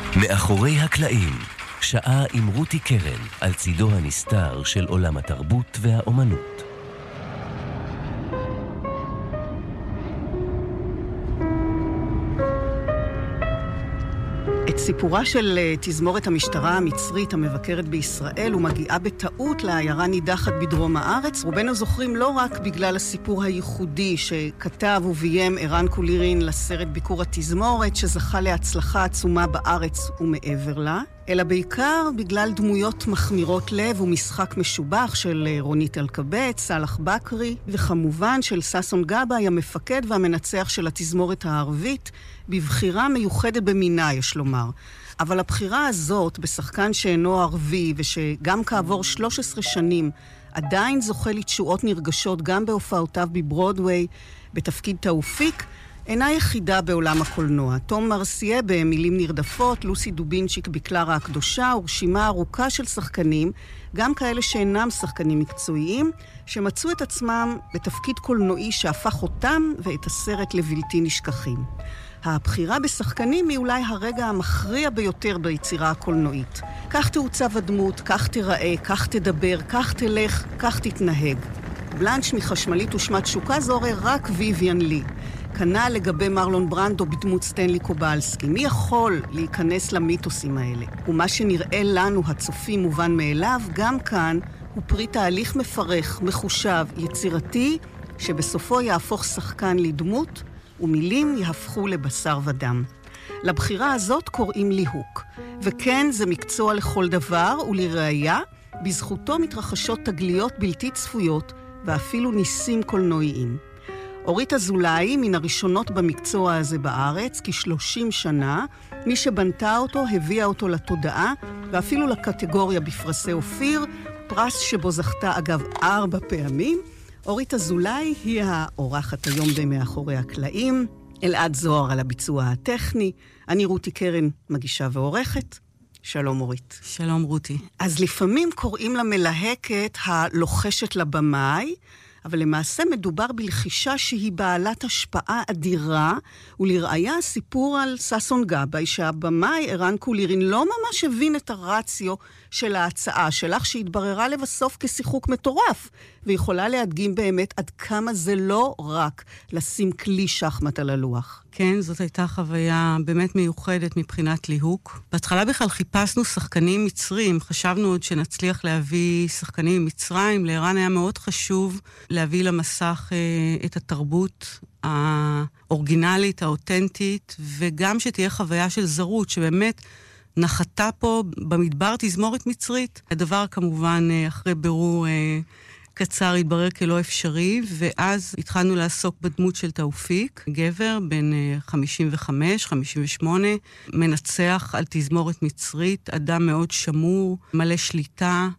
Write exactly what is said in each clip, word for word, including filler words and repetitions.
מאחורי הקלעים, שעה עם רותי קרן על צידו הנסתר של עולם התרבות והאומנות. את סיפורה של תזמורת המשטרה המצרית המבקרת בישראל ומגיעה בטעות לעיירה נידחת בדרום הארץ, רובנו זוכרים לא רק בגלל הסיפור הייחודי שכתב וביים ערן קולירין לסרט ביקור התזמורת שזכה להצלחה עצומה בארץ ומעבר לה, אלא בעיקר בגלל דמויות מחמירות לב ומשחק משובח של רונית אלקבץ, סלח בקרי, וכמובן של ששון גבאי, המפקד והמנצח של התזמורת הערבית, בבחירה מיוחדת במינה, יש לומר. אבל הבחירה הזאת בשחקן שאינו ערבי, ושגם כעבור שלוש עשרה שנים עדיין זוכה לתשואות נרגשות גם בהופעותיו בברודווי, בתפקיד תאופיק, אינה יחידה בעולם הקולנוע. תום מרסיה במילים נרדפות, לוסי דובינצ'יק בקלרה הקדושה, ורשימה ארוכה של שחקנים, גם כאלה שאינם שחקנים מקצועיים, שמצאו את עצמם בתפקיד קולנועי שהפך אותם ואת הסרט לבלתי נשכחים. הבחירה בשחקנים היא אולי הרגע המכריע ביותר ביצירה הקולנועית. כך תעוצב הדמות, כך תיראה, כך תדבר, כך תלך, כך תתנהג. בלנץ' מחשמלית ושמת שוקה זו הרי רק ויויאן לי. כנ"ל לגבי מרלון ברנדו בדמות סטנלי קובלסקי. מי יכול להיכנס למיתוסים האלה? ומה שנראה לנו הצופים מובן מאליו, גם כאן הוא פרי תהליך מפרך, מחושב, יצירתי, שבסופו יהפוך שחקן לדמות, ומילים יהפכו לבשר ודם. לבחירה הזאת קוראים ליהוק. וכן, זה מקצוע לכל דבר, ולראיה, בזכותו מתרחשות תגליות בלתי צפויות, ואפילו ניסים קולנועיים. אורית אזולאי, מן הראשונות במקצוע הזה בארץ, כשלושים שנה, מי שבנתה אותו הביאה אותו לתודעה, ואפילו לקטגוריה בפרסי אופיר, פרס שבו זכתה אגב ארבע פעמים. אורית אזולאי היא האורחת היום במאחורי הקלעים, אלעד זוהר על הביצוע הטכני, אני רותי קרן מגישה ועורכת. שלום אורית. שלום רותי. אז לפעמים קוראים לה מלהקת הלוחשת לבמאי, אבל למעשה מדובר בלחישה שהיא בעלת השפעה אדירה, ולראיה הסיפור על ששון גבאי, שהבמאי ערן קולירין לא ממש הבין את הרציו של ההצעה שלך, שהתבררה לבסוף כשיחוק מטורף, ויכולה להדגים באמת עד כמה זה לא רק לשים כלי שחמט על הלוח. כן, זאת הייתה חוויה באמת מיוחדת מבחינת ליהוק. בהתחלה בכלל חיפשנו שחקנים מצרים, חשבנו עוד שנצליח להביא שחקנים ממצרים, לערן היה מאוד חשוב להביא למסך אה, את התרבות האורגינלית, האותנטית, וגם שתהיה חוויה של זרות, שבאמת נחתה פה במדבר תזמורת מצרית. הדבר כמובן אחרי בירור אה, קצר התברר כלא אפשרי, ואז התחלנו לעסוק בדמות של תאופיק, גבר בן חמישים וחמש חמישים ושמונה, מנצח על תזמורת מצרית, אדם מאוד שמור, מלא שליטה,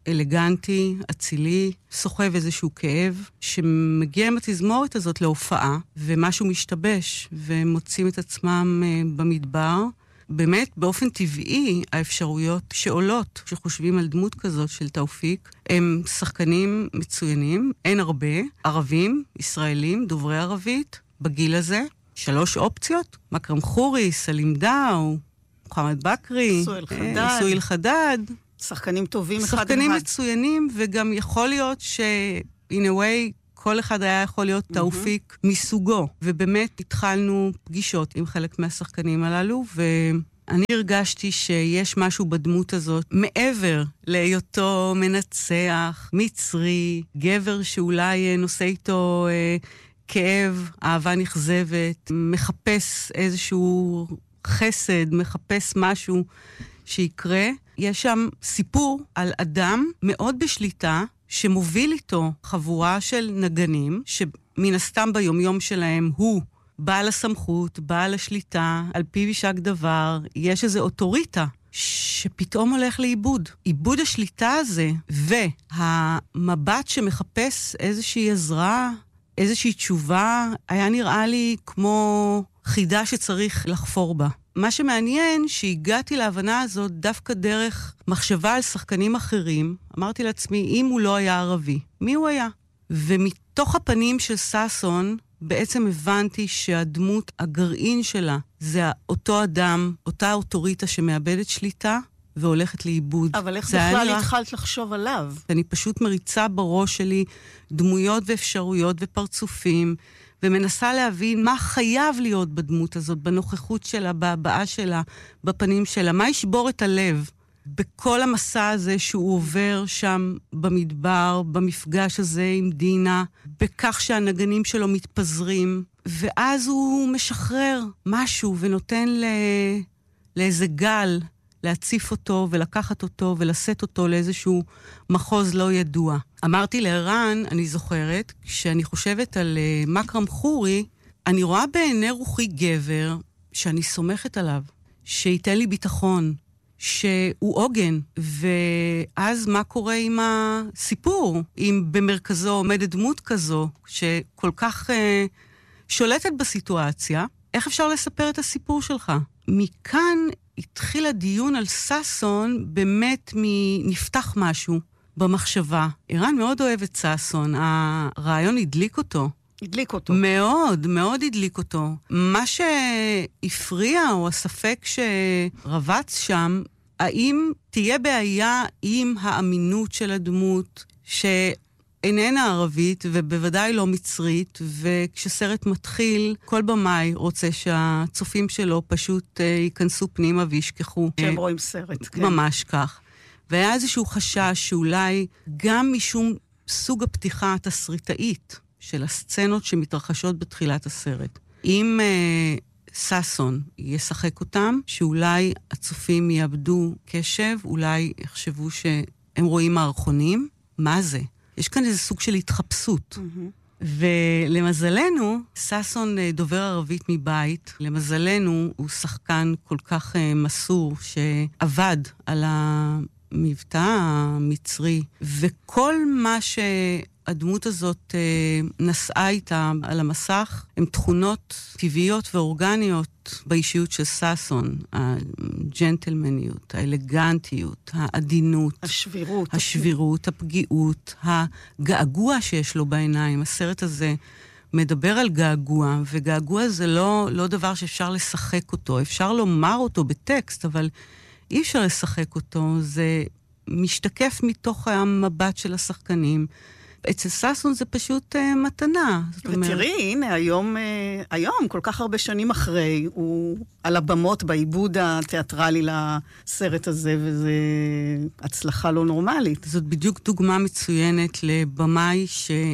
אלגנטי, אצילי, סוחב איזשהו כאב, שמגיע עם התזמורת הזאת להופעה, ומשהו משתבש, ומוצאים את עצמם במדבר. באמת, באופן טבעי, האפשרויות שעולות, שחושבים על דמות כזאת של תאופיק, הם שחקנים מצוינים, אין הרבה, ערבים, ישראלים, דוברי ערבית, בגיל הזה, שלוש אופציות, מכרם חורי, סלים דאו, מוחמד בקרי, סואל חדד, סואל חדד, שחקנים טובים, אחד שחקנים אחד. מצוינים, וגם יכול להיות ש... in a way, כל אחד היה יכול להיות תאופיק mm-hmm. מסוגו. ובאמת התחלנו פגישות עם חלק מהשחקנים הללו, ואני הרגשתי שיש משהו בדמות הזאת, מעבר להיותו מנצח, מצרי, גבר שאולי נושא איתו אה, כאב, אהבה נכזבת, מחפש איזשהו חסד, מחפש משהו שיקרה. יש שם סיפור על אדם מאוד בשליטה, שמוביל איתו חבורה של נגנים, שמן הסתם ביומיום שלהם הוא בעל הסמכות, בעל השליטה, על פיו יישק דבר, יש איזו אוטוריטה שפתאום הולך לאיבוד. איבוד השליטה הזה, והמבט שמחפש איזושהי עזרה, איזושהי תשובה, היה נראה לי כמו חידה שצריך לחפור בה. מה שמעניין, שהגעתי להבנה הזאת דווקא דרך מחשבה על שחקנים אחרים, אמרתי לעצמי, אם הוא לא היה ערבי, מי הוא היה? ומתוך הפנים של ששון, בעצם הבנתי שהדמות, הגרעין שלה, זה אותו אדם, אותה אוטוריטה שמאבדת שליטה, והולכת לאיבוד. אבל איך בכלל נראה... התחלת לחשוב עליו? אני פשוט מריצה בראש שלי דמויות ואפשרויות ופרצופים, ומנסה להבין מה חייב להיות בדמות הזאת, בנוכחות שלה, בהבעה שלה, בפנים שלה, מה ישבור את הלב בכל המסע הזה שהוא עובר שם במדבר, במפגש הזה עם דינה, בכך שהנגנים שלו מתפזרים, ואז הוא משחרר משהו ונותן ל... לאיזה גל, להציף אותו ולקחת אותו ולשאת אותו לאיזשהו מחוז לא ידוע. אמרתי לערן, אני זוכרת, כשאני חושבת על uh, מקרם חורי, אני רואה בעיני רוחי גבר שאני סומכת עליו, שייתן לי ביטחון, שהוא עוגן. ואז מה קורה עם הסיפור? אם במרכזו עומדת דמות כזו, שכל כך uh, שולטת בסיטואציה, איך אפשר לספר את הסיפור שלך? מכאן התחיל הדיון על סאסון, באמת נפתח משהו במחשבה. ערן מאוד אוהב את סאסון, הרעיון הדליק אותו. הדליק אותו. מאוד, מאוד הדליק אותו. מה שהפריע, או הספק שרבץ שם, האם תהיה בעיה עם האמינות של הדמות, ש... איננה ערבית ובוודאי לא מצרית, וכשסרט מתחיל, כל במאי רוצה שהצופים שלו פשוט uh, ייכנסו פנימה וישכחו. שהם רואים סרט, כן. ממש כך. והיה איזשהו חשש שאולי גם משום סוג הפתיחה התסריטאית של הסצנות שמתרחשות בתחילת הסרט. אם uh, סאסון ישחק אותם, שאולי הצופים יאבדו קשב, אולי יחשבו שהם רואים מערכונים. מה זה? יש כאן איזה סוג של התחפשות. Mm-hmm. ולמזלנו, סאסון דובר ערבית מבית. למזלנו, הוא שחקן כל כך uh, מסור, שעבד על המבטא המצרי. וכל מה שהדמות הזאת uh, נסעה איתה על המסך, הם תכונות טבעיות ואורגניות באישיות של סאסון. הג'נטלמניות, האלגנטיות, העדינות. השבירות. השבירות, הפגיעות, הגעגוע שיש לו בעיניים. הסרט הזה מדבר על געגוע, וגעגוע זה לא, לא דבר שאפשר לשחק אותו. אפשר לומר אותו בטקסט, אבל אי אפשר לשחק אותו. זה משתקף מתוך המבט של השחקנים. אצל סאסון זה פשוט uh, מתנה. ותראי, הנה, היום, uh, היום, כל כך הרבה שנים אחרי, הוא על הבמות בעיבוד התיאטרלי לסרט הזה, וזה הצלחה לא נורמלית. זאת בדיוק דוגמה מצוינת לבמאי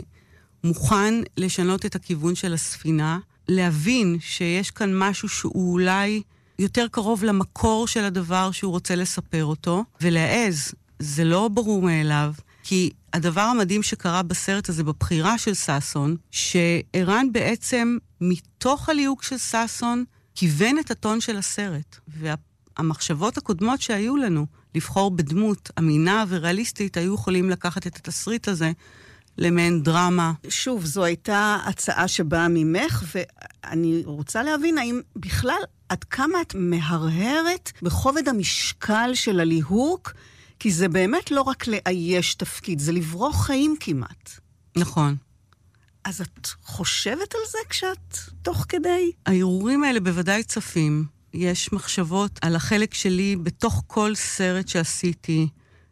שמוכן לשנות את הכיוון של הספינה, להבין שיש כאן משהו שהוא אולי יותר קרוב למקור של הדבר שהוא רוצה לספר אותו, ולהעז, זה לא ברור מאליו, כי הדבר המדהים שקרה בסרט הזה, בבחירה של סאסון, שערן בעצם מתוך הליהוק של סאסון, כיוון את הטון של הסרט. והמחשבות הקודמות שהיו לנו, לבחור בדמות אמינה וריאליסטית, היו יכולים לקחת את התסריט הזה למעין דרמה. שוב, זו הייתה הצעה שבאה ממך, ואני רוצה להבין האם בכלל עד כמה את מהרהרת בכובד המשקל של הליהוק, כי זה באמת לא רק לאייש תפקיד, זה לברוך חיים כמעט. נכון. אז את חושבת על זה כשאת תוך כדי? הערעורים האלה בוודאי צפים. יש מחשבות על החלק שלי בתוך כל סרט שעשיתי,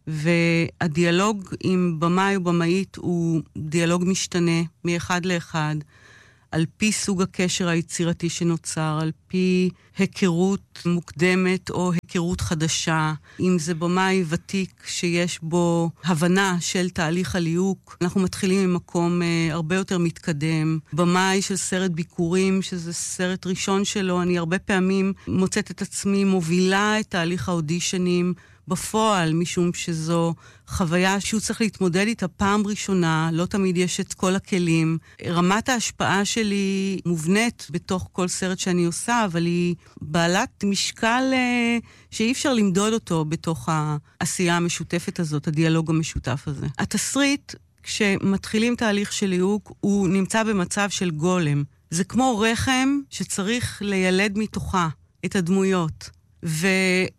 והדיאלוג עם במאי ובמאית הוא דיאלוג משתנה מאחד לאחד, על פי סוג הקשר היצירתי שנוצר, על פי היכרות מוקדמת או היכרות חדשה. אם זה במאי ותיק שיש בו הבנה של תהליך הליהוק, אנחנו מתחילים ממקום אה, הרבה יותר מתקדם. במאי של סרט ביקורים, שזה סרט ראשון שלו, אני הרבה פעמים מוצאת את עצמי מובילה את תהליך האודישנים בפועל, משום שזו חוויה שהוא צריך להתמודד איתה פעם ראשונה, לא תמיד יש את כל הכלים. רמת ההשפעה שלי מובנית בתוך כל סרט שאני עושה, אבל היא בעלת משקל שאי אפשר למדוד אותו בתוך העשייה המשותפת הזאת, הדיאלוג המשותף הזה. התסריט, כשמתחילים תהליך של ליהוק, הוא נמצא במצב של גולם. זה כמו רחם שצריך לילד מתוכה את הדמויות.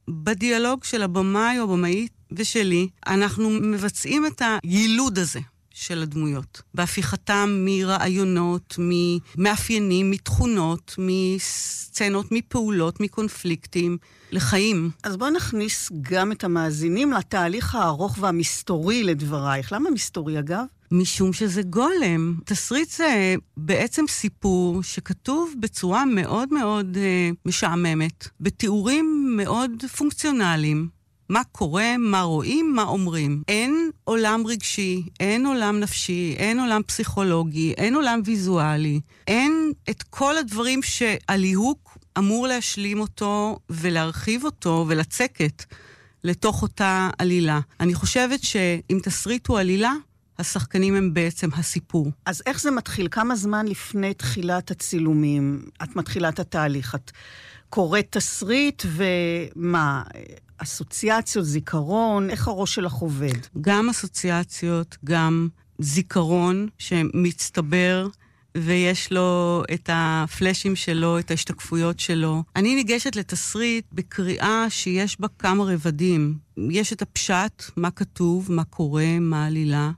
ובדיאלוג של הבמאי או הבמאית ושלי, אנחנו מבצעים את הילוד הזה של הדמויות. בהפיכתם מרעיונות, ממאפיינים, מתכונות, מסצנות, מפעולות, מקונפליקטים, לחיים. אז בואו נכניס גם את המאזינים לתהליך הארוך והמסתורי לדברייך. למה מסתורי אגב? משום שזה גולם. תסריט זה בעצם סיפור שכתוב בצורה מאוד מאוד אה, משעממת, בתיאורים מאוד פונקציונליים. מה קורה, מה רואים, מה אומרים. אין עולם רגשי, אין עולם נפשי, אין עולם פסיכולוגי, אין עולם ויזואלי. אין את כל הדברים שהליהוק אמור להשלים אותו ולהרחיב אותו ולצקת לתוך אותה עלילה. אני חושבת שאם תסריט הוא עלילה, השחקנים הם בעצם הסיפור. אז איך זה מתחיל? כמה זמן לפני תחילת הצילומים את מתחילה את התהליך? את קוראת תסריט ומה? אסוציאציות, זיכרון, איך הראש שלך עובד? גם אסוציאציות, גם זיכרון שמצטבר ויש לו את הפלשים שלו, את ההשתקפויות שלו. אני ניגשת לתסריט בקריאה שיש בה כמה רבדים. יש את הפשט, מה כתוב, מה קורה, מה העלילה,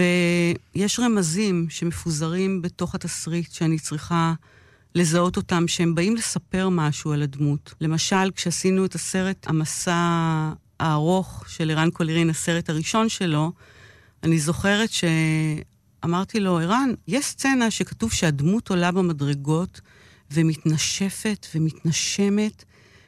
ויש רמזים שמפוזרים בתוך התסריט שאני צריכה לזהות אותם, שהם באים לספר משהו על הדמות. למשל, כשעשינו את הסרט המסע הארוך של ערן קולרין, הסרט הראשון שלו, אני זוכרת שאמרתי לו, ערן, יש סצנה שכתוב שהדמות עולה במדרגות ומתנשפת ומתנשמת,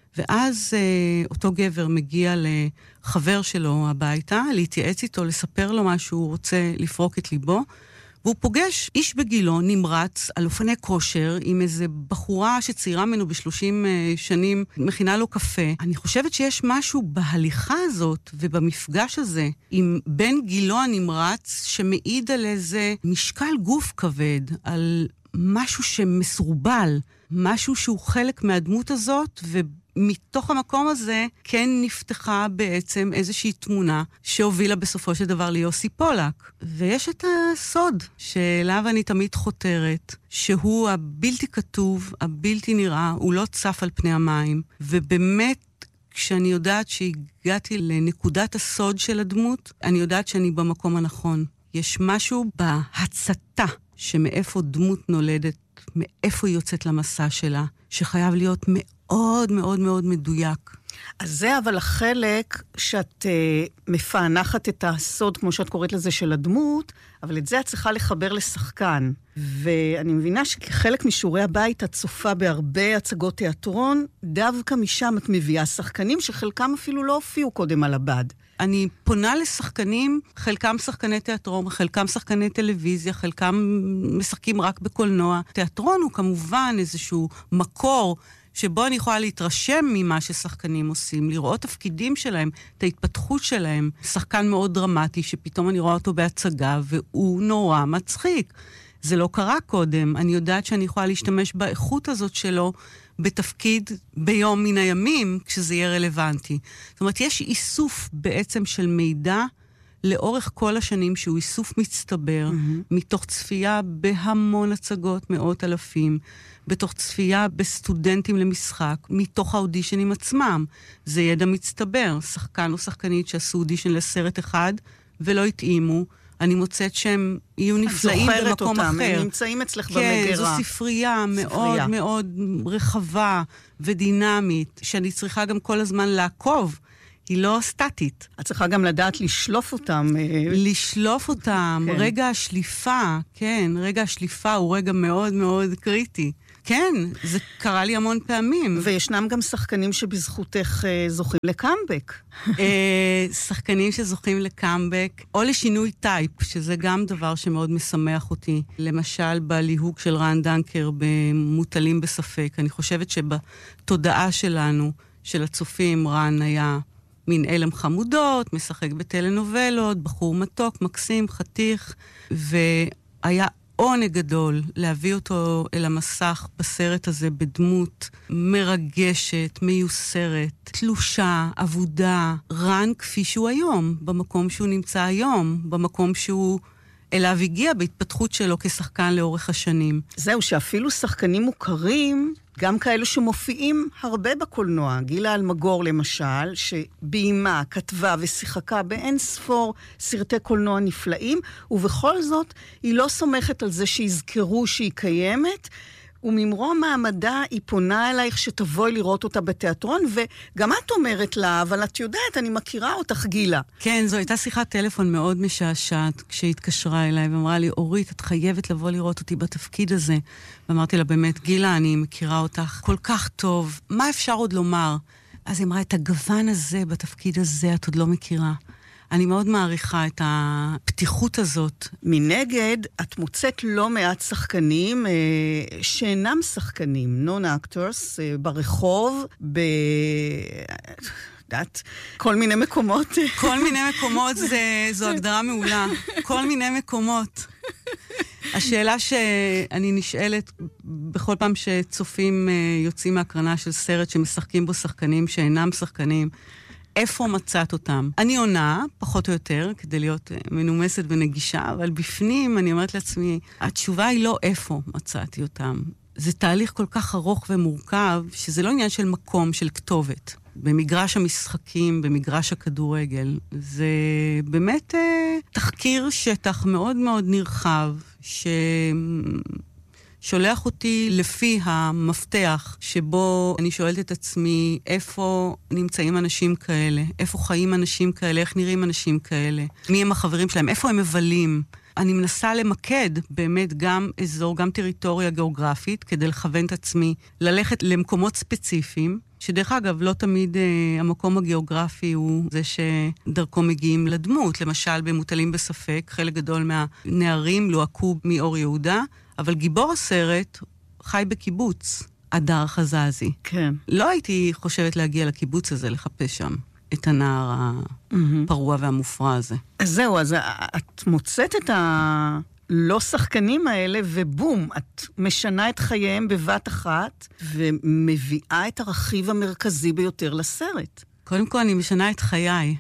ואז אה, אותו גבר מגיע לחבר שלו הביתה, להתייעץ איתו, לספר לו מה שהוא רוצה לפרוק את ליבו, והוא פוגש איש בגילו נמרץ על אופני כושר עם איזה בחורה שצעירה ממנו בשלושים שנים, מכינה לו קפה. אני חושבת שיש משהו בהליכה הזאת ובמפגש הזה עם בן גילו הנמרץ שמעיד על איזה משקל גוף כבד, על משהו שמסורבל, משהו שהוא חלק מהדמות הזאת, ומתוך המקום הזה כן נפתחה בעצם איזושהי תמונה שהובילה בסופו של דבר ליוסי פולק. ויש את הסוד שאליו אני תמיד חותרת, שהוא הבלתי כתוב, הבלתי נראה, הוא לא צף על פני המים. ובאמת, כשאני יודעת שהגעתי לנקודת הסוד של הדמות, אני יודעת שאני במקום הנכון. יש משהו בהצתה שמאיפה דמות נולדת, מאיפה היא יוצאת למסע שלה, שחייב להיות מאוד מאוד מאוד מדויק. אז זה אבל החלק שאת uh, מפענחת את הסוד, כמו שאת קוראת לזה, של הדמות, אבל את זה את צריכה לחבר לשחקן. ואני מבינה שכחלק משיעורי הבית את צופה בהרבה הצגות תיאטרון, דווקא משם את מביאה שחקנים שחלקם אפילו לא הופיעו קודם על הבד. אני פונה לשחקנים, חלקם שחקני תיאטרון, חלקם שחקני טלוויזיה, חלקם משחקים רק בקולנוע. תיאטרון הוא כמובן איזשהו מקור שבו אני יכולה להתרשם ממה ששחקנים עושים, לראות תפקידים שלהם, את ההתפתחות שלהם. שחקן מאוד דרמטי שפתאום אני רואה אותו בהצגה והוא נורא מצחיק. זה לא קרה קודם. אני יודעת שאני יכולה להשתמש באיכות הזאת שלו בתפקיד ביום מן הימים, כשזה יהיה רלוונטי. זאת אומרת, יש איסוף בעצם של מידע לאורך כל השנים, שהוא איסוף מצטבר, mm-hmm. מתוך צפייה בהמון הצגות, מאות אלפים, בתוך צפייה בסטודנטים למשחק, מתוך האודישנים עצמם. זה ידע מצטבר. שחקן או שחקנית שעשו אודישן לסרט אחד ולא התאימו, אני מוצאת שהם יהיו נפלאים במקום אותם, אחר. הם נמצאים אצלך כן, במגירה. כן, זו ספרייה מאוד מאוד רחבה ודינמית, שאני צריכה גם כל הזמן לעקוב. היא לא סטטית. את צריכה גם לדעת לשלוף אותם. לשלוף אותם. כן. רגע השליפה, כן, רגע השליפה הוא רגע מאוד מאוד קריטי. כן, זה קרה לי המון פעמים. וישנם גם שחקנים שבזכותך אה, זוכים לקאמבק. אה, שחקנים שזוכים לקאמבק, או לשינוי טייפ, שזה גם דבר שמאוד משמח אותי. למשל, בליהוק של רן דנקר במוטלים בספק. אני חושבת שבתודעה שלנו, של הצופים, רן היה מין אלם חמודות, משחק בטלנובלות, בחור מתוק, מקסים, חתיך, והיה עונג גדול להביא אותו אל המסך בסרט הזה בדמות מרגשת, מיוסרת, תלושה, עבודה, רן כפי שהוא היום, במקום שהוא נמצא היום, במקום שהוא אליו הגיע בהתפתחות שלו כשחקן לאורך השנים. זהו, שאפילו שחקנים מוכרים גם כאלו שמופיעים הרבה בקולנוע. גילה אלמגור למשל, שביימה, כתבה ושיחקה באין ספור סרטי קולנוע נפלאים, ובכל זאת היא לא סומכת על זה שיזכרו שהיא קיימת, וממרום מעמדה היא פונה אלייך שתבואי לראות אותה בתיאטרון, וגם את אומרת לה, אבל את יודעת, אני מכירה אותך, גילה. כן, זו הייתה שיחת טלפון מאוד משעשעת, כשהיא התקשרה אליי ואמרה לי, אורית, את חייבת לבוא לראות אותי בתפקיד הזה. ואמרתי לה, באמת, גילה, אני מכירה אותך כל כך טוב, מה אפשר עוד לומר? אז היא אמרה, את הגוון הזה בתפקיד הזה את עוד לא מכירה. אני מאוד מעריכה את הפתיחות הזאת. מנגד, את מוצאת לא מעט שחקנים אה, שאינם שחקנים, non-actors, אה, ברחוב, ב... יודעת, כל מיני מקומות. כל מיני מקומות זה, זו הגדרה מעולה. כל מיני מקומות. השאלה שאני נשאלת בכל פעם שצופים יוצאים מהקרנה של סרט שמשחקים בו שחקנים שאינם שחקנים, איפה מצאת אותם? אני עונה, פחות או יותר, כדי להיות מנומסת ונגישה, אבל בפנים אני אומרת לעצמי, התשובה היא לא איפה מצאתי אותם. זה תהליך כל כך ארוך ומורכב, שזה לא עניין של מקום, של כתובת. במגרש המשחקים, במגרש הכדורגל, זה באמת אה, תחקיר שטח מאוד מאוד נרחב, ש... שולח אותי לפי המפתח שבו אני שואלת את עצמי איפה נמצאים אנשים כאלה, איפה חיים אנשים כאלה, איך נראים אנשים כאלה, מי הם החברים שלהם, איפה הם מבלים. אני מנסה למקד באמת גם אזור, גם טריטוריה גיאוגרפית, כדי לכוון את עצמי, ללכת למקומות ספציפיים, שדרך אגב לא תמיד אה, המקום הגיאוגרפי הוא זה שדרכו מגיעים לדמות. למשל במוטלים בספק, חלק גדול מהנערים לוהקו מאור יהודה, אבל גיבור הסרט חי בקיבוץ, הדר חזזי. כן. לא הייתי חושבת להגיע לקיבוץ הזה, לחפש שם את הנער הפרוע והמופרע הזה. אז זהו, אז את מוצאת את הלא שחקנים האלה, ובום, את משנה את חייהם בבת אחת, ומביאה את הרכיב המרכזי ביותר לסרט. קודם כל, אני משנה את חיי.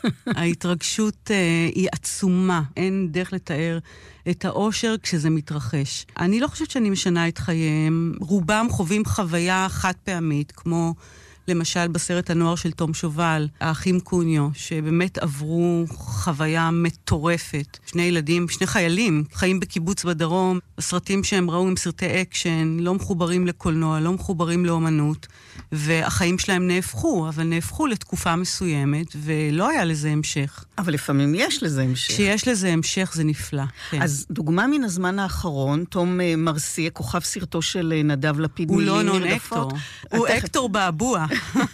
ההתרגשות אה, היא עצומה. אין דרך לתאר את האושר כשזה מתרחש. אני לא חושבת שאני משנה את חייהם. רובם חווים חוויה חד פעמית, כמו למשל בסרט הנוער של תום שובל, האחים קוניו, שבאמת עברו חוויה מטורפת. שני ילדים, שני חיילים, חיים בקיבוץ בדרום, הסרטים שהם ראו עם סרטי אקשן, לא מחוברים לקולנוע, לא מחוברים לאומנות, והחיים שלהם נהפכו, אבל נהפכו לתקופה מסוימת, ולא היה לזה המשך. אבל לפעמים יש לזה המשך. כשיש לזה המשך זה נפלא. כן. אז דוגמה מן הזמן האחרון, תום מרסיה, כוכב סרטו של נדב לפיד. הוא לא נון אקטור, הוא אקטור באבוע.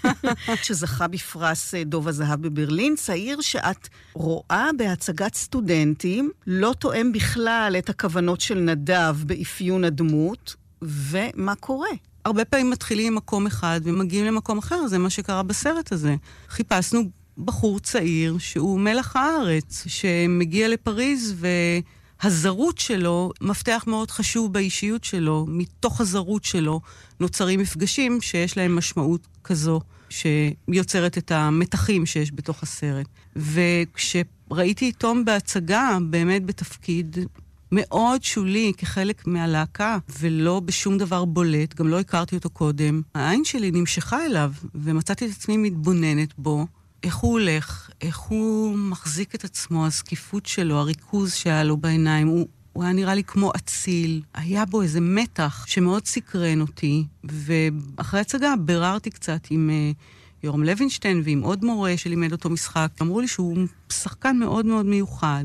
שזכה בפרס דוב הזהב בברלין, צעיר שאת רואה בהצגת סטודנטים, לא תואם בכלל את הכוונות של נדב באפיון הדמות, ומה קורה? הרבה פעמים מתחילים ממקום אחד ומגיעים למקום אחר, זה מה שקרה בסרט הזה. חיפשנו בחור צעיר שהוא מלח הארץ, שמגיע לפריז והזרות שלו, מפתח מאוד חשוב באישיות שלו, מתוך הזרות שלו נוצרים מפגשים שיש להם משמעות כזו, שיוצרת את המתחים שיש בתוך הסרט. וכשראיתי תום בהצגה, באמת בתפקיד מאוד שולי כחלק מהלהקה, ולא בשום דבר בולט, גם לא הכרתי אותו קודם, העין שלי נמשכה אליו, ומצאתי את עצמי מתבוננת בו, איך הוא הולך, איך הוא מחזיק את עצמו, הזקיפות שלו, הריכוז שהיה לו בעיניים, הוא, הוא היה נראה לי כמו אציל, היה בו איזה מתח שמאוד סקרן אותי, ואחרי הצגה בררתי קצת עם יורם לוינשטיין ועם עוד מורה שלימד אותו משחק, אמרו לי שהוא שחקן מאוד מאוד מיוחד,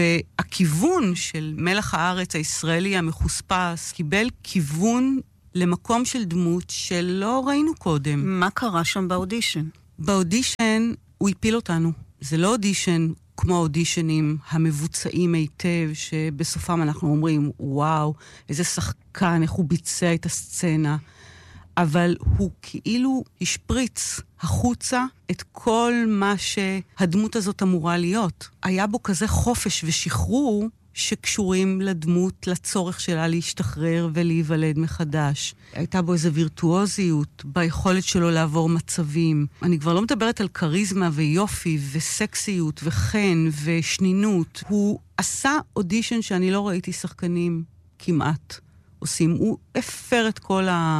והכיוון של מלח הארץ הישראלי המחוספס קיבל כיוון למקום של דמות שלא ראינו קודם. מה קרה שם באודישן? באודישן הוא הפיל אותנו. זה לא אודישן כמו האודישנים המבוצעים היטב, שבסופם אנחנו אומרים, וואו, איזה שחקן, איך הוא ביצע את הסצנה. אבל הוא כאילו השפריץ החוצה את כל מה שהדמות הזאת אמורה להיות. היה בו כזה חופש ושחרור שקשורים לדמות, לצורך שלה להשתחרר ולהיוולד מחדש. הייתה בו איזו וירטואוזיות, ביכולת שלו לעבור מצבים. אני כבר לא מדברת על קריזמה ויופי וסקסיות וחן ושנינות. הוא עשה אודישן שאני לא ראיתי שחקנים כמעט עושים. הוא הפר את כל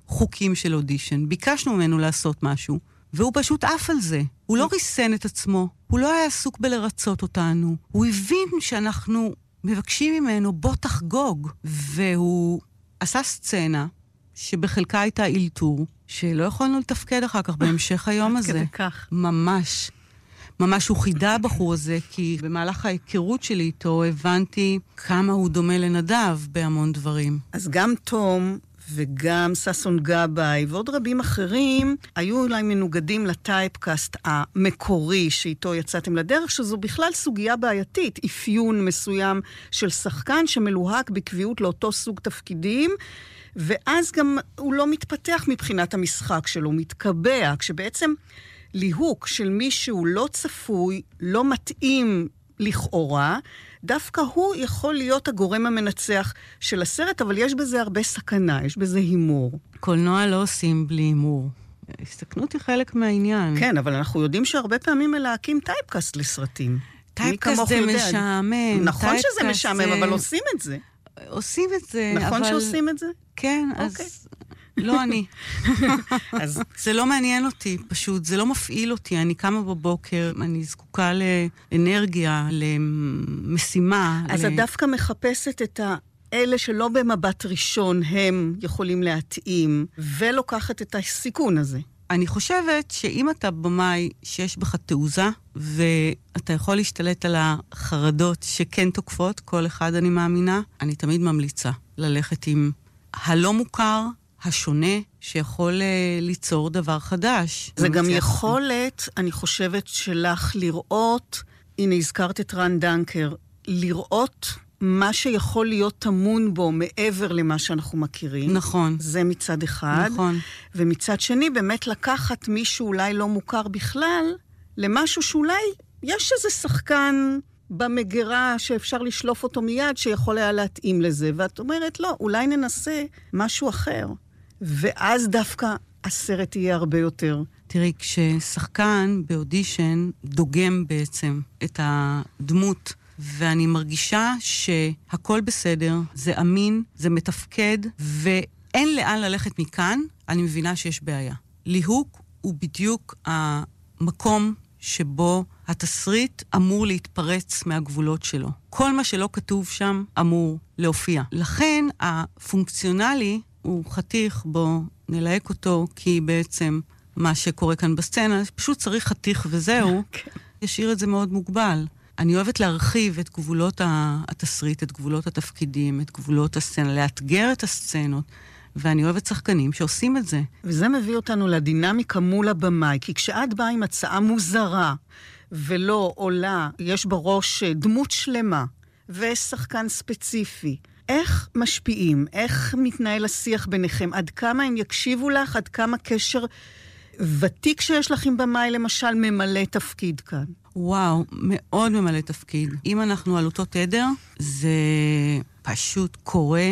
חוקים של אודישן. ביקשנו ממנו לעשות משהו, והוא פשוט עף על זה. הוא לא ריסן את עצמו, הוא לא היה עסוק בלרצות אותנו. הוא הבין שאנחנו מבקשים ממנו, בוא תחגוג. והוא עשה סצנה שבחלקה הייתה אילתור, שלא יכולנו לתפקד אחר כך בהמשך היום הזה. כדי כך. ממש. ממש הוא חידה הבחור הזה, כי במהלך ההיכרות שלי איתו הבנתי כמה הוא דומה לנדב בהמון דברים. אז גם תום וגם ססון גבאי ועוד רבים אחרים היו אולי מנוגדים לטייפקאסט המקורי שאיתו יצאתם לדרך, שזו בכלל סוגיה בעייתית, אפיון מסוים של שחקן שמלוהק בקביעות לאותו סוג תפקידים, ואז גם הוא לא מתפתח מבחינת המשחק שלו, הוא מתקבע, כשבעצם ליהוק של מישהו לא צפוי, לא מתאים לכאורה, דווקא הוא יכול להיות הגורם המנצח של הסרט, אבל יש בזה הרבה סכנה, יש בזה הימור. קולנוע לא עושים בלי הימור. הסתכנות היא חלק מהעניין. כן, אבל אנחנו יודעים שהרבה פעמים מלהקים טייפקאסט לסרטים. טייפקאסט זה משעמם. נכון שזה משעמם, אבל עושים את זה. עושים את זה, אבל... נכון שעושים את זה? כן, אז... לא אני. אז... זה לא מעניין אותי, פשוט. זה לא מפעיל אותי. אני קמה בבוקר, אני זקוקה לאנרגיה, למשימה. אז ל... את דווקא מחפשת את האלה שלא במבט ראשון הם יכולים להתאים, ולוקחת את הסיכון הזה. אני חושבת שאם אתה במאי שיש בך תעוזה, ואתה יכול להשתלט על החרדות שכן תוקפות, כל אחד אני מאמינה, אני תמיד ממליצה ללכת עם הלא מוכר, השונה, שיכול ליצור דבר חדש. זה גם יכולת, אני חושבת, שלך לראות, הנה הזכרת את רן דנקר, לראות מה שיכול להיות תמון בו מעבר למה שאנחנו מכירים. נכון. זה מצד אחד. נכון. ומצד שני, באמת לקחת מישהו אולי לא מוכר בכלל, למשהו שאולי יש איזה שחקן במגירה שאפשר לשלוף אותו מיד, שיכול היה להתאים לזה. ואת אומרת, לא, אולי ננסה משהו אחר. ואז דווקא הסרט יהיה הרבה יותר. תראי, כששחקן באודישן דוגם בעצם את הדמות, ואני מרגישה שהכל בסדר, זה אמין, זה מתפקד, ואין לאן ללכת מכאן, אני מבינה שיש בעיה. ליהוק הוא בדיוק המקום שבו התסריט אמור להתפרץ מהגבולות שלו. כל מה שלא כתוב שם אמור להופיע. לכן הפונקציונלי הוא חתיך, בו נלהק אותו, כי בעצם מה שקורה כאן בסצנה, פשוט צריך חתיך וזהו, ישאיר את זה מאוד מוגבל. אני אוהבת להרחיב את גבולות התסריט, את גבולות התפקידים, את גבולות הסצנה, לאתגר את הסצנות, ואני אוהבת שחקנים שעושים את זה. וזה מביא אותנו לדינמיקה מול הבמאי, כי כשאת באה עם הצעה מוזרה, ולא עולה, יש בראש דמות שלמה, ושחקן ספציפי, איך משפיעים? איך מתנהל השיח ביניכם? עד כמה הם יקשיבו לך? עד כמה קשר ותיק שיש לך עם במאי, למשל, ממלא תפקיד כאן? וואו, מאוד ממלא תפקיד. אם אנחנו על אותו תדר, זה פשוט קורה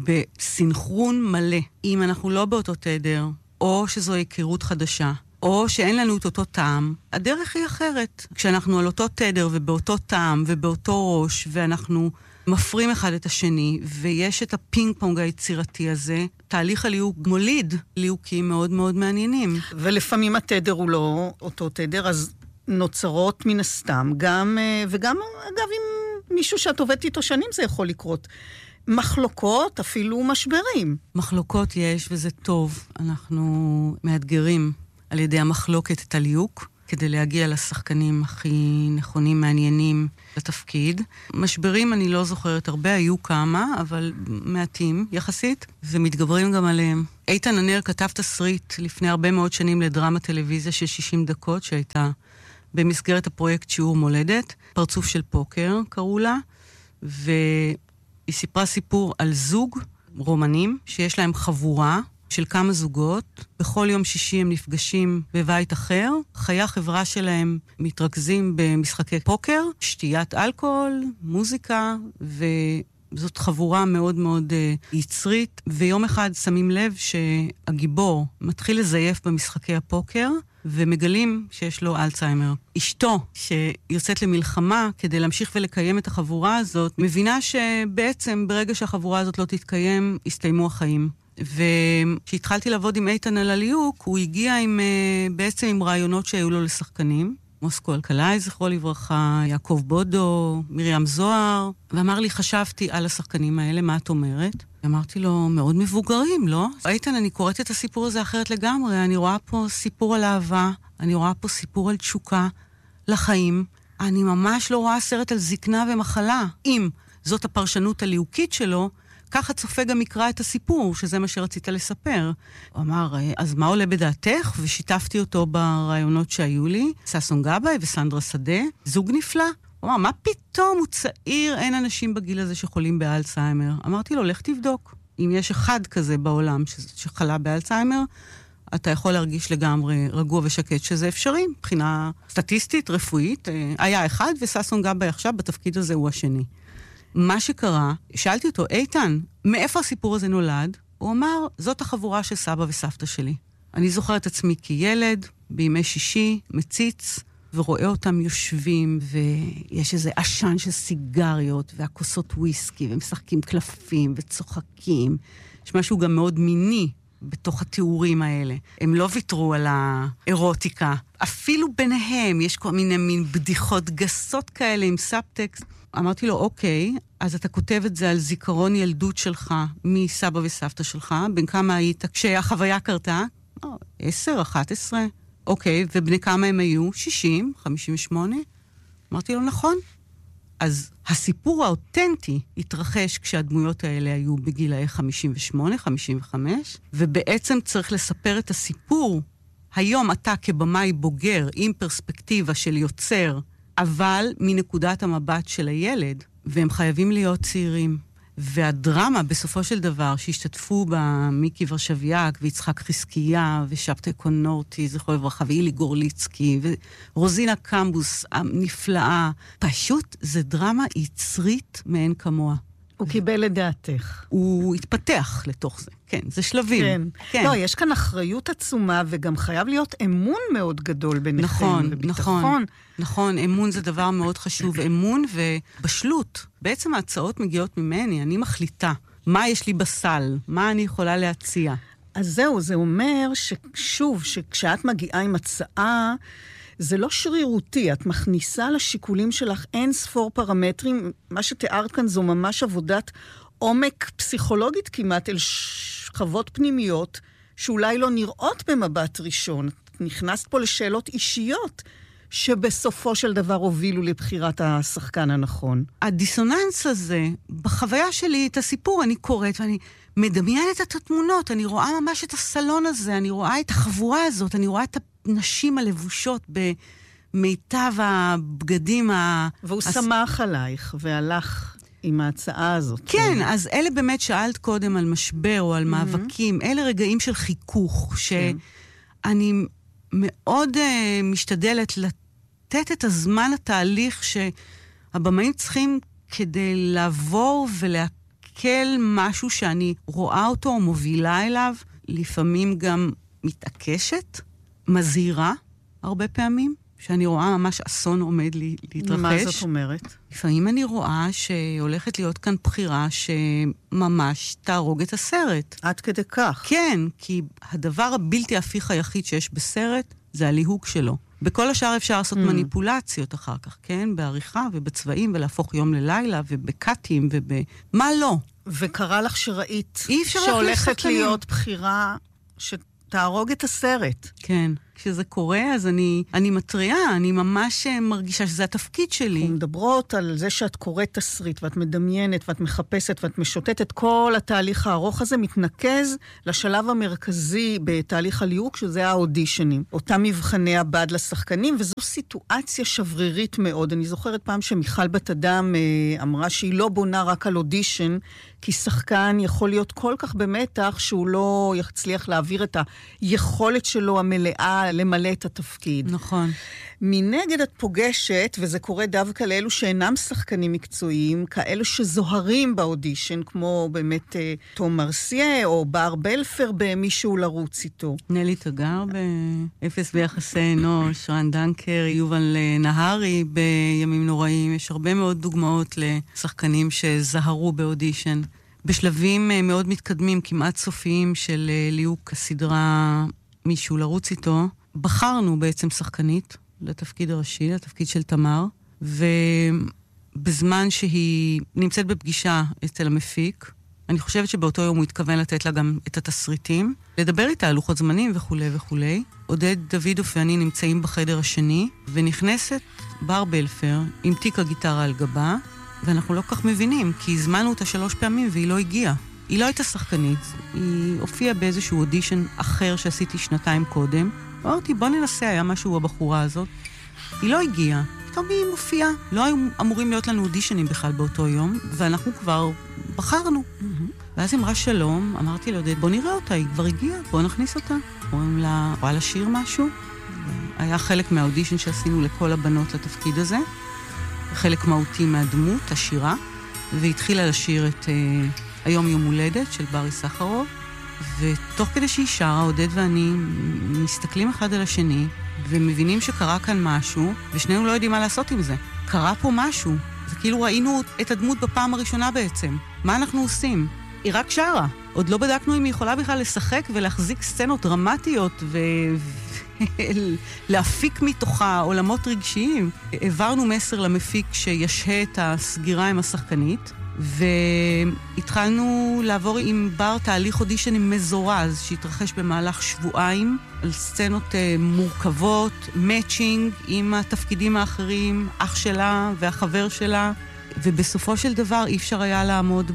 בסינכרון מלא. אם אנחנו לא באותו תדר, או שזו היכרות חדשה, או שאין לנו את אותו טעם, הדרך היא אחרת. כשאנחנו על אותו תדר ובאותו טעם ובאותו ראש, ואנחנו מפרים אחד את השני, ויש את הפינג פונג היצירתי הזה, תהליך הליהוק מוליד ליהוקים מאוד מאוד מעניינים. ולפעמים התדר הוא לא אותו תדר, אז נוצרות מן הסתם, גם, וגם אגב עם מישהו שאת עובדת איתו שנים זה יכול לקרות. מחלוקות, אפילו משברים. מחלוקות יש וזה טוב. אנחנו מאתגרים על ידי המחלוקת את הליהוק, כדי להגיע לשחקנים הכי נכונים, מעניינים לתפקיד. משברים אני לא זוכרת, הרבה היו כמה, אבל מעטים יחסית, ומתגברים גם עליהם. איתן ענר כתב תסריט לפני הרבה מאוד שנים לדרמה טלוויזיה של שישים דקות, שהייתה במסגרת הפרויקט שיעור מולדת, פרצוף של פוקר קראו לה, והיא סיפרה סיפור על זוג רומנים, שיש להם חבורה, של כמה זוגות, בכל יום שישי הם נפגשים בבית אחר, חיי החברה שלהם מתרכזים במשחקי פוקר, שתיית אלכוהול, מוזיקה, וזאת חבורה מאוד מאוד uh, יצרית, ויום אחד שמים לב שהגיבור מתחיל לזייף במשחקי הפוקר, ומגלים שיש לו אלצהיימר. אשתו, שיוצאת למלחמה כדי להמשיך ולקיים את החבורה הזאת, מבינה שבעצם ברגע שהחבורה הזאת לא תתקיים, הסתיימו החיים וכשהתחלתי לעבוד עם איתן על הליהוק, הוא הגיע עם, בעצם עם רעיונות שהיו לו לשחקנים. מוסקו אלקלעי, זכרו לברכה, יעקב בודו, מרים זוהר, ואמר לי, חשבתי על השחקנים האלה, מה את אומרת? אמרתי לו, מאוד מבוגרים, לא? איתן, אני קוראת את הסיפור הזה אחרת לגמרי, אני רואה פה סיפור על אהבה, אני רואה פה סיפור על תשוקה לחיים, אני ממש לא רואה סרט על זקנה ומחלה. אם זאת הפרשנות הליהוקית שלו, ככה צופה גם יקרא את הסיפור, שזה מה שרצית לספר. הוא אמר, אז מה עולה בדעתך? ושיתפתי אותו ברעיונות שהיו לי, ששון גבאי וסנדרה שדה, זוג נפלא. הוא אמר, מה פתאום הוא צעיר, אין אנשים בגיל הזה שחולים באלצהיימר. אמרתי לו, לך תבדוק. אם יש אחד כזה בעולם שחלה באלצהיימר, אתה יכול להרגיש לגמרי רגוע ושקט שזה אפשרי, מבחינה סטטיסטית, רפואית. היה אחד, וששון גבאי עכשיו בתפקיד הזה הוא השני. מה שקרה, שאלתי אותו, איתן, מאיפה הסיפור הזה נולד? הוא אמר, זאת החבורה של סבא וסבתא שלי. אני זוכר את עצמי כילד, בימי שישי, מציץ, ורואה אותם יושבים, ויש איזה עשן של סיגריות, והכוסות וויסקי, ומשחקים קלפים, וצוחקים. יש משהו גם מאוד מיני בתוך התיאורים האלה. הם לא ויתרו על האירוטיקה. אפילו ביניהם יש כל מיני מין בדיחות גסות כאלה עם סאבטקסט. אמרתי לו, אוקיי, אז אתה כותב את זה על זיכרון ילדות שלך, מסבא וסבתא שלך, בין כמה היית כשהחוויה קרתה? עשר, אחת עשרה. אוקיי, ובני כמה הם היו? שישים, חמישים ושמונה. אמרתי לו, נכון. אז הסיפור האותנטי התרחש כשהדמויות האלה היו בגילאי חמישים ושמונה, חמישים וחמש, ובעצם צריך לספר את הסיפור. היום אתה כבמאי בוגר עם פרספקטיבה של יוצר, אבל מנקודת המבט של הילד, והם חייבים להיות צעירים. והדרמה בסופו של דבר שהשתתפו בה מיקי ורשביאק ויצחק חזקיה ושבתאי קונורטי, זכרו לברכה, ואילי גורליצקי ורוזינה קמבוס הנפלאה, פשוט זה דרמה יצרית מאין כמוה. הוא קיבל את דעתך. הוא התפתח לתוך זה, כן, זה שלבים. כן. כן. לא, יש כאן אחריות עצומה, וגם חייב להיות אמון מאוד גדול ביניכם. נכון, וביטחון. נכון, נכון, אמון זה דבר מאוד חשוב, אמון ובשלות. בעצם ההצעות מגיעות ממני, אני מחליטה מה יש לי בסל, מה אני יכולה להציע. אז זהו, זה אומר ששוב, שכשאת מגיעה עם הצעה, זה לא שרירותי, את מכניסה לשיקולים שלך אין ספור פרמטרים, מה שתיארת כאן זו ממש עבודת עומק פסיכולוגית כמעט אל שכבות פנימיות, שאולי לא נראות במבט ראשון. את נכנסת פה לשאלות אישיות, שבסופו של דבר הובילו לבחירת השחקן הנכון. הדיסוננס הזה, בחוויה שלי את הסיפור, אני קוראת ואני מדמיינת את התמונות, אני רואה ממש את הסלון הזה, אני רואה את החבורה הזאת, אני רואה את נשים הלבושות במיטב הבגדים ה... והוא הס... שמח עלייך והלך עם ההצעה הזאת. כן, אז אלה באמת שאלת קודם על משבר או על מאבקים, אלה רגעים של חיכוך, שאני מאוד uh, משתדלת לתת את הזמן התהליך שהבמאים צריכים כדי לעבור ולהקל משהו שאני רואה אותו או מובילה אליו, לפעמים גם מתעקשת, מזהירה הרבה פעמים, שאני רואה ממש אסון עומד לי, להתרחש. מה זאת אומרת? לפעמים אני רואה שהולכת להיות כאן בחירה שממש תהרוג את הסרט. עד כדי כך. כן, כי הדבר הבלתי הפיך היחיד שיש בסרט זה הליהוק שלו. בכל השאר אפשר לעשות mm. מניפולציות אחר כך, כן? בעריכה ובצבעים ולהפוך יום ללילה ובקאטים ובמה לא. וקרה לך שראית שהולכת שהולכת להיות בחירה שתהרוג את הסרט. כן. כשזה קורה, אז אני, אני מטריעה, אני ממש מרגישה שזה התפקיד שלי. אנחנו מדברות על זה שאת קוראת תסריט, ואת מדמיינת, ואת מחפשת, ואת משוטטת, כל התהליך הארוך הזה מתנקז לשלב המרכזי בתהליך הליהוק, שזה האודישנים. אותם מבחני הבד לשחקנים, וזו סיטואציה שברירית מאוד. אני זוכרת פעם שמיכל בת אדם אמרה שהיא לא בונה רק על אודישן, כי שחקן יכול להיות כל כך במתח, שהוא לא יצליח להעביר את היכולת שלו המלאה, למלא את התפקיד. נכון. מנגד את פוגשת, וזה קורה דווקא לאלו שאינם שחקנים מקצועיים, כאלו שזוהרים באודישן, כמו באמת אה, תום מרסיה, או בר בלפר במישהו לרוץ איתו. נלי תגר באפס ביחסי אנוש, רן דנקר, יובל נהרי בימים נוראים. יש הרבה מאוד דוגמאות לשחקנים שזהרו באודישן. בשלבים מאוד מתקדמים, כמעט סופיים של ליהוק הסדרה מישהו לרוץ איתו, בחרנו בעצם שחקנית לתפקיד הראשי, לתפקיד של תמר, ובזמן שהיא נמצאת בפגישה אצל המפיק, אני חושבת שבאותו יום הוא התכוון לתת לה גם את התסריטים, לדבר איתה על לוחות זמנים וכו' וכו'. עודד דוידוף ואני נמצאים בחדר השני, ונכנסת בר בלפר עם תיק הגיטרה על גבה, ואנחנו לא כך מבינים, כי הזמנו אותה שלוש פעמים והיא לא הגיעה. היא לא הייתה שחקנית, היא הופיעה באיזשהו אודישן אחר שעשיתי שנתיים קודם. אמרתי, בוא ננסה, היה משהו הבחורה הזאת. היא לא הגיעה. פתאום היא מופיעה. לא היו אמורים להיות לנו אודישנים בכלל באותו יום, ואנחנו כבר בחרנו. Mm-hmm. ואז אמרה שלום, אמרתי לעודד, בוא נראה אותה, היא כבר הגיעה, בוא נכניס אותה. אומרים לה, בוא לשיר משהו. היה חלק מהאודישן שעשינו לכל הבנות לתפקיד הזה. חלק מהותי מהדמות, השירה, והתחילה לשיר את uh, היום יום הולדת של ברי סחרוב, ותוך כדי שהיא שרה, עודד ואני מסתכלים אחד על השני, ומבינים שקרה כאן משהו, ושנינו לא יודעים מה לעשות עם זה. קרה פה משהו. זה כאילו ראינו את הדמות בפעם הראשונה בעצם. מה אנחנו עושים? היא רק שרה. עוד לא בדקנו אם היא יכולה בכלל לשחק ולהחזיק סצנות דרמטיות ו... להפיק מתוכה עולמות רגשיים. העברנו מסר למפיק שישהה את הסגירה עם השחקנית, והתחלנו לעבור עם בר תהליך אודישנים מזורז שהתרחש במהלך שבועיים על סצנות מורכבות, מאצ'ינג עם התפקידים האחרים, אח שלה והחבר שלה, ובסופו של דבר אי אפשר היה לעמוד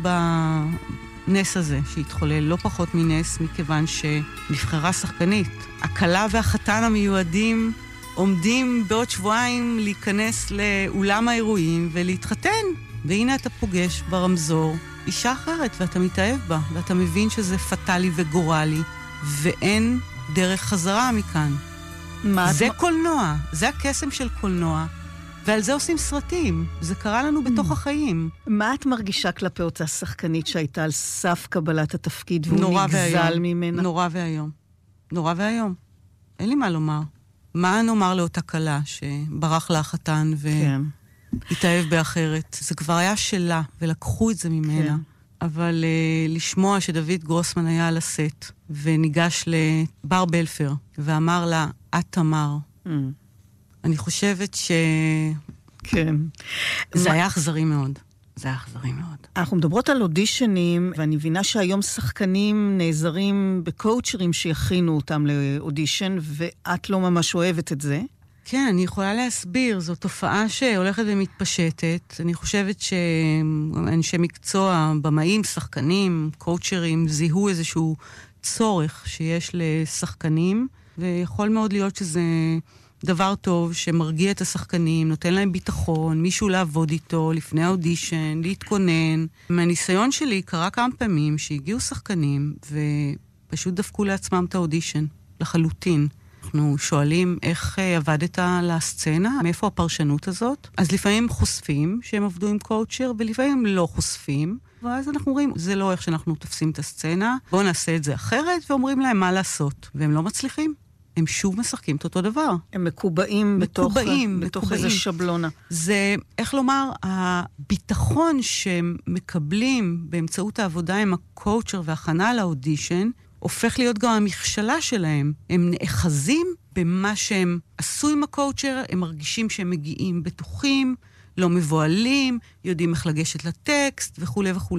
בנס הזה שהתחולל, לא פחות מנס, מכיוון שנבחרה שחקנית. הקלה והחתן המיועדים עומדים בעוד שבועיים להיכנס לאולם האירועים ולהתחתן. והנה אתה פוגש ברמזור אישה אחרת, ואתה מתאהב בה, ואתה מבין שזה פטלי וגורלי, ואין דרך חזרה מכאן. זה את... קולנוע, זה הקסם של קולנוע, ועל זה עושים סרטים. זה קרה לנו בתוך החיים. מה את מרגישה כלפי אותה שחקנית שהייתה על סף קבלת התפקיד, והוא נגזל ממנה? נורא והיום. נורא והיום. אין לי מה לומר. מה נאמר לאותה קלה שברח לה החתן ו... כן. התאהב באחרת. זה כבר היה שלה, ולקחו את זה ממנה. כן. אבל uh, לשמוע שדוד גרוסמן היה על הסט, וניגש לבר בלפר, ואמר לה, את תמר. Mm. אני חושבת ש... כן. זה מה... היה אכזרי מאוד. זה היה אכזרי מאוד. אנחנו מדברות על אודישנים, ואני מבינה שהיום שחקנים נעזרים בקואוצ'רים שיכינו אותם לאודישן, ואת לא ממש אוהבת את זה. כן, אני יכולה להסביר. זו תופעה שהולכת ומתפשטת. אני חושבת שאנשי מקצוע, במאים, שחקנים, קואוצ'רים, זיהו איזשהו צורך שיש לשחקנים, ויכול מאוד להיות שזה דבר טוב שמרגיע את השחקנים, נותן להם ביטחון, מישהו לעבוד איתו לפני האודישן, להתכונן. מהניסיון שלי קרה כמה פעמים שהגיעו שחקנים ופשוט דפקו לעצמם את האודישן, לחלוטין. אנחנו שואלים איך עבדת לסצנה, מאיפה הפרשנות הזאת. אז לפעמים חושפים שהם עבדו עם קואוצ'ר, ולפעמים לא חושפים. ואז אנחנו אומרים, זה לא איך שאנחנו תופסים את הסצנה, בואו נעשה את זה אחרת, ואומרים להם מה לעשות. והם לא מצליחים. הם שוב משחקים את אותו דבר. הם מקובעים, מקובעים, בתוך, בתוך מקובעים. איזה שבלונה. זה, איך לומר, הביטחון שהם מקבלים באמצעות העבודה עם הקואוצ'ר והכנה לאודישן, הופך להיות גם המכשלה שלהם. הם נאחזים במה שהם עשו עם הקואוצ'ר, הם מרגישים שהם מגיעים בטוחים, לא מבועלים, יודעים איך לגשת לטקסט וכו' וכו'.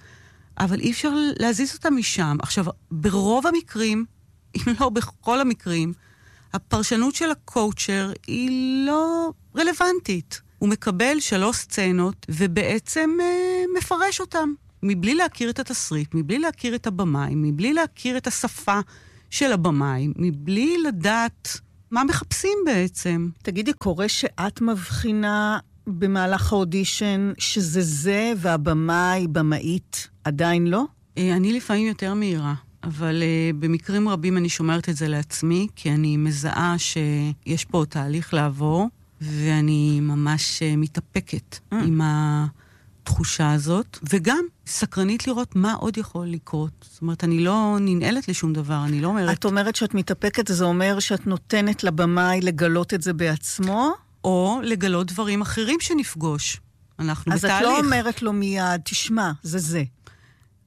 אבל אי אפשר להזיז אותם משם. עכשיו, ברוב המקרים, אם לא בכל המקרים, הפרשנות של הקואוצ'ר היא לא רלוונטית. הוא מקבל שלוש סצנות ובעצם אה, מפרש אותם. מבלי להכיר את התסריט, מבלי להכיר את הבמאי, מבלי להכיר את השפה של הבמאי, מבלי לדעת מה מחפשים בעצם. תגידי, קורה שאת מבחינה במהלך האודישן שזה זה והבמאי, במאית, עדיין לא? אני לפעמים יותר מהירה, אבל במקרים רבים אני שומרת את זה לעצמי, כי אני מזהה שיש פה תהליך לעבור, ואני ממש מתאפקת mm. עם ה... תחושה הזאת, וגם סקרנית לראות מה עוד יכול לקרות. זאת אומרת, אני לא ננעלת לשום דבר, אני לא אומרת... את אומרת שאת מתאפקת, זה אומר שאת נותנת לבמאי לגלות את זה בעצמו? או לגלות דברים אחרים שנפגוש. אנחנו אז בתהליך. אז את לא אומרת לו מיד, תשמע, זה זה.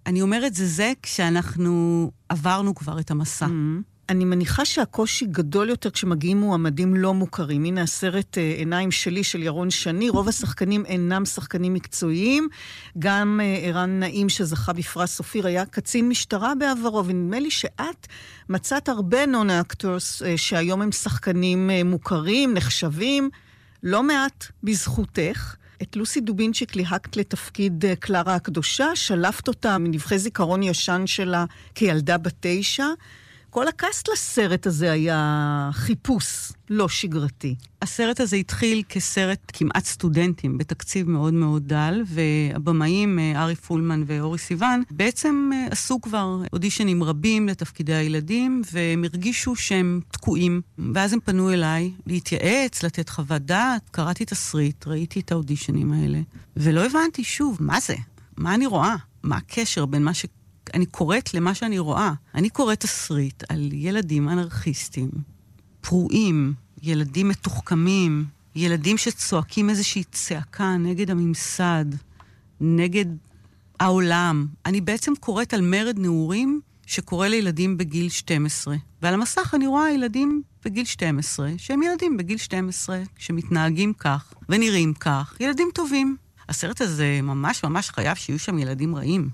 אני אומרת זה זה כשאנחנו עברנו כבר את המסע. Mm-hmm. אני מניחה שהקושי גדול יותר כשמגיעים מועמדים לא מוכרים. הנה הסרט עיניים שלי של ירון שני, רוב השחקנים אינם שחקנים מקצועיים, גם ערן נעים שזכה בפרס אופיר היה קצין משטרה בעברו, ונדמה לי שאת מצאת הרבה נון-אקטורס שהיום הם שחקנים מוכרים, נחשבים, לא מעט בזכותך. את לוסי דובינצ'יק ליהקת לתפקיד קלרה הקדושה, שלפת אותה מנבחי זיכרון ישן שלה כילדה בתשע, כל הקאסט לסרט הזה היה חיפוש לא שגרתי. הסרט הזה התחיל כסרט כמעט סטודנטים, בתקציב מאוד מאוד דל, והבמאים, ארי פולמן ואורי סיוון, בעצם עשו כבר אודישנים רבים לתפקידי הילדים, והם הרגישו שהם תקועים. ואז הם פנו אליי להתייעץ, לתת חוות דעת, קראתי תסריט, ראיתי את האודישנים האלה, ולא הבנתי שוב, מה זה? מה אני רואה? מה הקשר בין מה ש... אני קוראת למה שאני רואה. אני קוראת תסריט על ילדים אנרכיסטים, פרועים, ילדים מתוחכמים, ילדים שצועקים איזושהי צעקה נגד הממסד, נגד העולם. אני בעצם קוראת על מרד נעורים שקורא לילדים בגיל שתים עשרה. ועל המסך אני רואה ילדים בגיל שתים עשרה, שהם ילדים בגיל שתים עשרה, שמתנהגים כך ונראים כך, ילדים טובים. הסרט הזה ממש ממש חייב שיהיו שם ילדים רעים.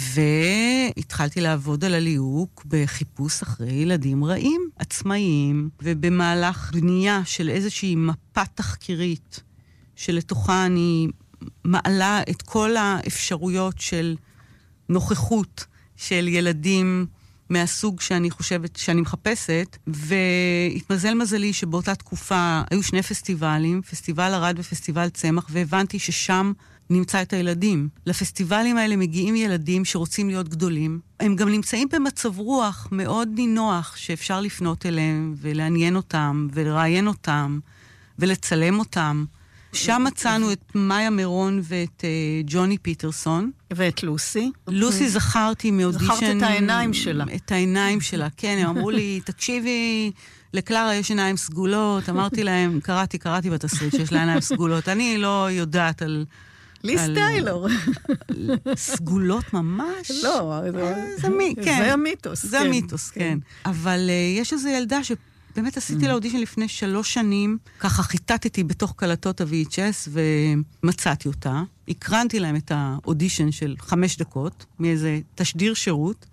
והתחלתי לעבוד על הליהוק בחיפוש אחרי ילדים רעים, עצמאיים, ובמהלך בנייה של איזושהי מפה תחקירית, שלתוכה אני מעלה את כל האפשרויות של נוכחות של ילדים מהסוג שאני חושבת, שאני מחפשת, והתמזל מזלי שבאותה תקופה היו שני פסטיבלים, פסטיבל ערד ופסטיבל צמח, והבנתי ששם נמצא את הילדים. לפסטיבלים האלה מגיעים ילדים שרוצים להיות גדולים. הם גם נמצאים במצב רוח מאוד נינוח שאפשר לפנות אליהם ולעניין אותם ולראיין אותם ולצלם אותם. שם מצאנו את מאיה מירון ואת uh, ג'וני פיטרסון. ואת לוסי. לוסי זכרתי מאודישן. זכרת את העיניים שלה. את העיניים שלה, כן. הם אמרו לי, תקשיבי, לקלרה יש עיניים סגולות. אמרתי להם, קראתי, קראתי בתסריט שיש לה עיניים סגולות. אני לא יודעת על... לי סטיילור. סגולות ממש? לא, זה מי, כן. זה המיתוס. זה המיתוס, כן. אבל יש איזו ילדה שבאמת עשיתי לה אודישן לפני שלוש שנים, ככה חיטטתי בתוך קלטות ה-וי אייץ' אס ומצאתי אותה. הקרנתי להם את האודישן של חמש דקות, מאיזה תשדיר שירות,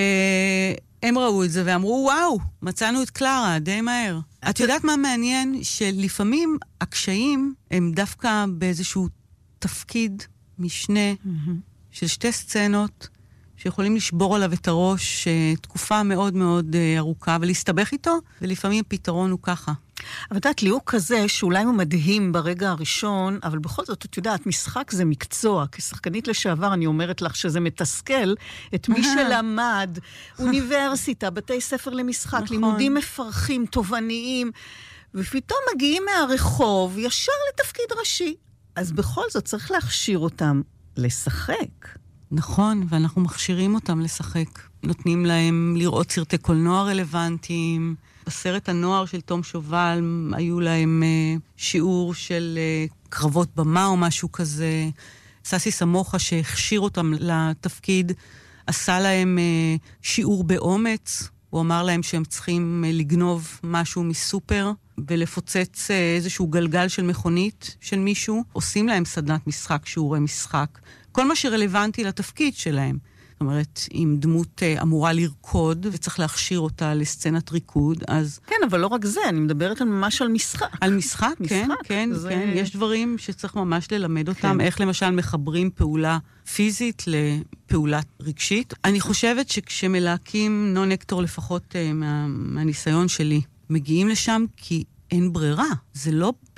והם ראו את זה ואמרו, וואו, מצאנו את קלרה, די מהר. את יודעת מה מעניין? שלפעמים הקשיים הם דווקא באיזשהו תפקיד משנה mm-hmm. של שתי סצנות שיכולים לשבור עליו את הראש תקופה מאוד מאוד ארוכה ולהסתבך איתו, ולפעמים הפתרון הוא ככה. אבל את יודעת, ליהוק כזה שאולי הוא מדהים ברגע הראשון, אבל בכל זאת, את יודעת, משחק זה מקצוע. כשחקנית לשעבר אני אומרת לך שזה מתסכל את מי שלמד אוניברסיטה, בתי ספר למשחק, נכון. לימודים מפרכים, תובעניים, ופתאום מגיעים מהרחוב ישר לתפקיד ראשי. אז בכל זאת צריך להכשיר אותם לשחק. נכון, ואנחנו מכשירים אותם לשחק. נותנים להם לראות סרטי קולנוע רלוונטיים. בסרט הנוער של תום שובל היו להם uh, שיעור של uh, קרבות במה או משהו כזה. ססי סמוכה שהכשיר אותם לתפקיד, עשה להם uh, שיעור באומץ. הוא אמר להם שהם צריכים uh, לגנוב משהו מסופר, ולפוצץ איזשהו גלגל של מכונית של מישהו, עושים להם סדנת משחק, שיעורי משחק. כל מה שרלוונטי לתפקיד שלהם. זאת אומרת, אם דמות אמורה לרקוד, וצריך להכשיר אותה לסצנת ריקוד, אז... כן, אבל לא רק זה, אני מדברת ממש על משחק. על משחק, כן, כן, זה... כן. יש דברים שצריך ממש ללמד אותם, כן. איך למשל מחברים פעולה פיזית לפעולה רגשית. אני חושבת שכשמלהקים נון-אקטור, לפחות מה, מהניסיון שלי, מגיעים לשם כי אין ברירה. זה לא